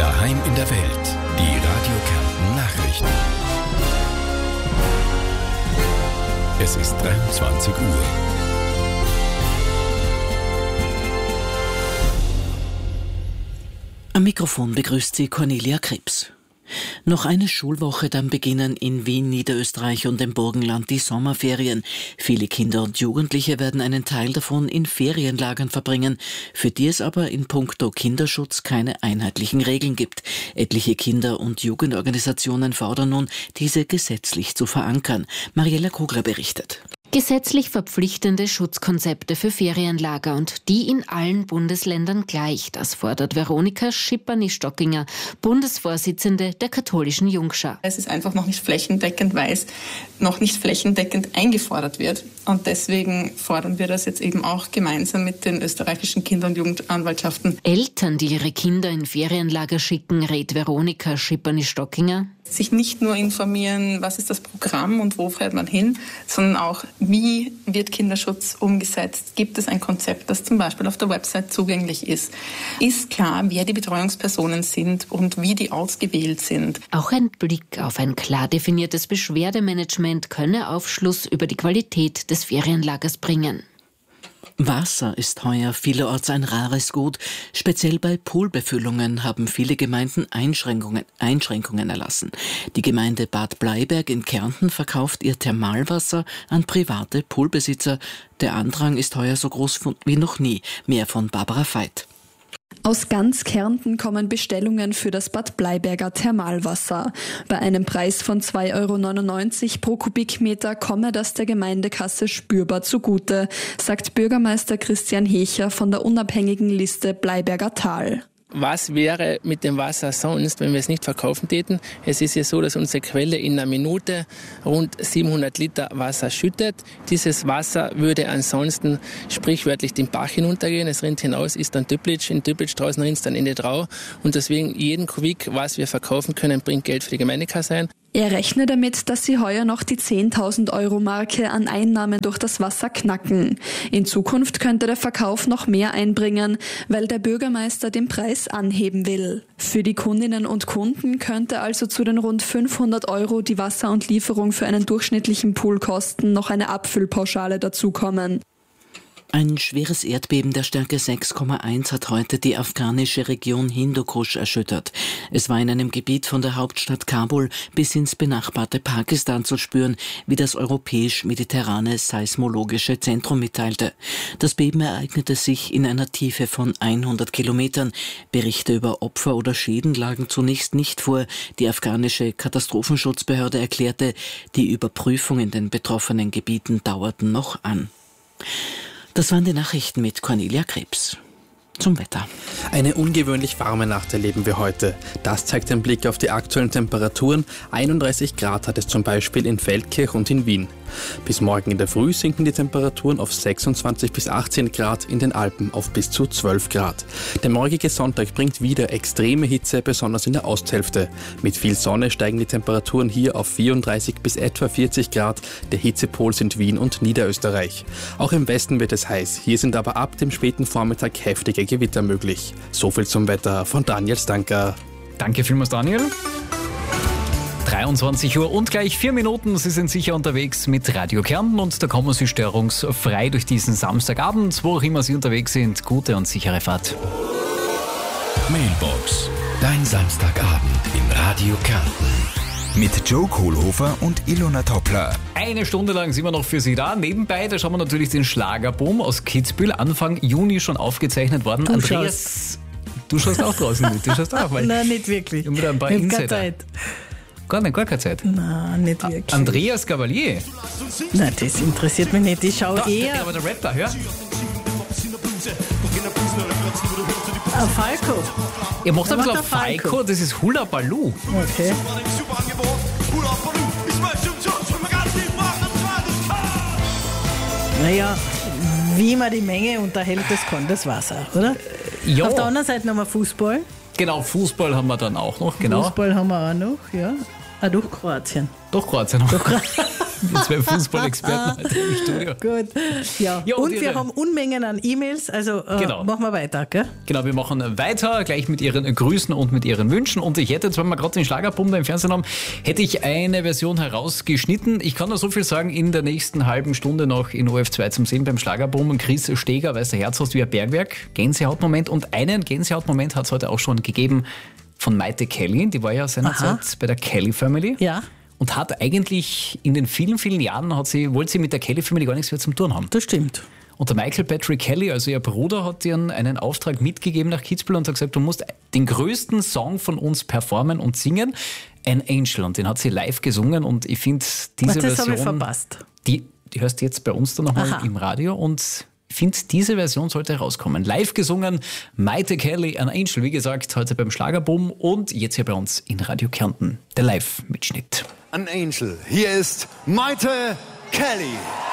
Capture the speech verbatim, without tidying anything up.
Daheim in der Welt. Die Radio Kärnten Nachrichten. Es ist dreiundzwanzig Uhr. Am Mikrofon begrüßt sie Cornelia Krebs. Noch eine Schulwoche, dann beginnen in Wien, Niederösterreich und dem Burgenland die Sommerferien. Viele Kinder und Jugendliche werden einen Teil davon in Ferienlagern verbringen, für die es aber in puncto Kinderschutz keine einheitlichen Regeln gibt. Etliche Kinder- und Jugendorganisationen fordern nun, diese gesetzlich zu verankern. Mariella Kogler berichtet. Gesetzlich verpflichtende Schutzkonzepte für Ferienlager und die in allen Bundesländern gleich. Das fordert Veronika Schipperny-Stockinger, Bundesvorsitzende der katholischen Jungschar. Es ist einfach noch nicht flächendeckend, weil es noch nicht flächendeckend eingefordert wird. Und deswegen fordern wir das jetzt eben auch gemeinsam mit den österreichischen Kinder- und Jugendanwaltschaften. Eltern, die ihre Kinder in Ferienlager schicken, rät Veronika Schipperny-Stockinger, sich nicht nur informieren, was ist das Programm und wo fährt man hin, sondern auch, wie wird Kinderschutz umgesetzt? Gibt es ein Konzept, das zum Beispiel auf der Website zugänglich ist? Ist klar, wer die Betreuungspersonen sind und wie die ausgewählt sind? Auch ein Blick auf ein klar definiertes Beschwerdemanagement könne Aufschluss über die Qualität des Ferienlagers bringen. Wasser ist heuer vielerorts ein rares Gut. Speziell bei Poolbefüllungen haben viele Gemeinden Einschränkungen, Einschränkungen erlassen. Die Gemeinde Bad Bleiberg in Kärnten verkauft ihr Thermalwasser an private Poolbesitzer. Der Andrang ist heuer so groß wie noch nie. Mehr von Barbara Veit. Aus ganz Kärnten kommen Bestellungen für das Bad Bleiberger Thermalwasser. Bei einem Preis von zwei Euro neunundneunzig pro Kubikmeter komme das der Gemeindekasse spürbar zugute, sagt Bürgermeister Christian Hecher von der unabhängigen Liste Bleiberger Tal. Was wäre mit dem Wasser sonst, wenn wir es nicht verkaufen täten? Es ist ja so, dass unsere Quelle in einer Minute rund siebenhundert Liter Wasser schüttet. Dieses Wasser würde ansonsten sprichwörtlich den Bach hinuntergehen. Es rinnt hinaus, ist dann Düpplitsch. In Düpplitsch draußen rinnt es dann in die Drau. Und deswegen jeden Kubik, was wir verkaufen können, bringt Geld für die Gemeindekasse ein. Er rechne damit, dass sie heuer noch die zehntausend Euro Marke an Einnahmen durch das Wasser knacken. In Zukunft könnte der Verkauf noch mehr einbringen, weil der Bürgermeister den Preis anheben will. Für die Kundinnen und Kunden könnte also zu den rund fünfhundert Euro, die Wasser und Lieferung für einen durchschnittlichen Pool kosten, noch eine Abfüllpauschale dazukommen. Ein schweres Erdbeben der Stärke sechs Komma eins hat heute die afghanische Region Hindukusch erschüttert. Es war in einem Gebiet von der Hauptstadt Kabul bis ins benachbarte Pakistan zu spüren, wie das europäisch-mediterrane Seismologische Zentrum mitteilte. Das Beben ereignete sich in einer Tiefe von hundert Kilometern. Berichte über Opfer oder Schäden lagen zunächst nicht vor. Die afghanische Katastrophenschutzbehörde erklärte, die Überprüfung in den betroffenen Gebieten dauerten noch an. Das waren die Nachrichten mit Cornelia Krebs. Zum Wetter. Eine ungewöhnlich warme Nacht erleben wir heute. Das zeigt ein Blick auf die aktuellen Temperaturen. einunddreißig Grad hat es zum Beispiel in Feldkirch und in Wien. Bis morgen in der Früh sinken die Temperaturen auf sechsundzwanzig bis achtzehn Grad, in den Alpen auf bis zu zwölf Grad. Der morgige Sonntag bringt wieder extreme Hitze, besonders in der Osthälfte. Mit viel Sonne steigen die Temperaturen hier auf vierunddreißig bis etwa vierzig Grad. Der Hitzepol sind Wien und Niederösterreich. Auch im Westen wird es heiß. Hier sind aber ab dem späten Vormittag heftige Gewitter möglich. So viel zum Wetter von Daniel Stanker. Danke vielmals, Daniel. dreiundzwanzig Uhr und gleich vier Minuten. Sie sind sicher unterwegs mit Radio Kärnten und da kommen Sie störungsfrei durch diesen Samstagabend. Wo auch immer Sie unterwegs sind, gute und sichere Fahrt. Mailbox, dein Samstagabend in Radio Kärnten. Mit Joe Kohlhofer und Ilona Toppler. Eine Stunde lang sind wir noch für Sie da. Nebenbei, da schauen wir natürlich den Schlagerboom aus Kitzbühel. Anfang Juni schon aufgezeichnet worden. Du Andreas, schaust. du schaust auch draußen mit. Du schaust auch, weil Nein, nicht wirklich. Ich habe wieder ein paar ich habe Insider. keine Zeit. Gar nicht, gar keine Zeit. Nein, nicht wirklich. Andreas Gavalier. Nein, das interessiert mich nicht. Ich schaue Da, eher aber der Rapper, hör. auf Falco. Ihr macht Wer ein bisschen macht auf der Falco? Falco, das ist Hula Baloo. Okay. Naja, wie man die Menge unterhält, das kann das Wasser, oder? Ja. Auf der anderen Seite haben wir Fußball. Genau, Fußball haben wir dann auch noch, genau. Fußball haben wir auch noch, ja. Ah, durch Kroatien. Doch Kroatien. Durch Kro- Die zwei Fußballexperten heute im Studio. Gut. Ja. Ja, und und ihre- wir haben Unmengen an E-Mails, also äh, Genau. machen wir weiter, gell? Genau, wir machen weiter, gleich mit Ihren Grüßen und mit Ihren Wünschen. Und ich hätte jetzt, wenn wir gerade den Schlagerbomber im Fernsehen haben, hätte ich eine Version herausgeschnitten. Ich kann nur so viel sagen, in der nächsten halben Stunde noch in O F zwei zum Sehen beim Schlagerbomber. Chris Steger, weißer Herz hast wie ein Bergwerk. Gänsehautmoment. Und einen Gänsehautmoment hat es heute auch schon gegeben von Maite Kelly. Die war ja seinerzeit bei der Kelly Family. Ja, Und hat eigentlich in den vielen, vielen Jahren, hat sie, wollte sie mit der Kelly Family gar nichts mehr zum tun haben. das stimmt. Und der Michael Patrick Kelly, also ihr Bruder, hat ihr einen Auftrag mitgegeben nach Kitzbühel und hat gesagt, du musst den größten Song von uns performen und singen, An Angel. Und den hat sie live gesungen und ich finde diese Ach, das Version, habe ich verpasst. die, die hörst du jetzt bei uns dann nochmal Aha. im Radio und ich finde, diese Version sollte rauskommen. Live gesungen, Maite Kelly, An Angel, wie gesagt, heute beim Schlagerboom und jetzt hier bei uns in Radio Kärnten, der Live-Mitschnitt. An Angel. Hier ist Maite Kelly.